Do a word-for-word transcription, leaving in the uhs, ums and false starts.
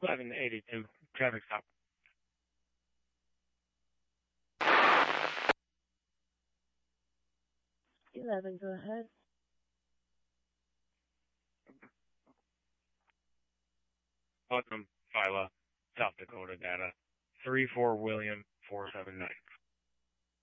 eleven eighty-two, traffic stop. eleven, go ahead. Putnam, Phyla, South Dakota data. three four William four seven nine.